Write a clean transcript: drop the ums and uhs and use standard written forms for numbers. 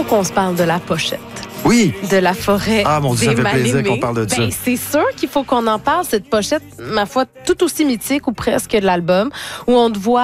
faut qu'on se parle de la pochette. Oui. De la forêt. Ah mon Dieu, ça des fait plaisir mal-aimés. qu'on parle de ça. C'est sûr qu'il faut qu'on en parle, cette pochette, ma foi, tout aussi mythique ou presque de l'album, où on te voit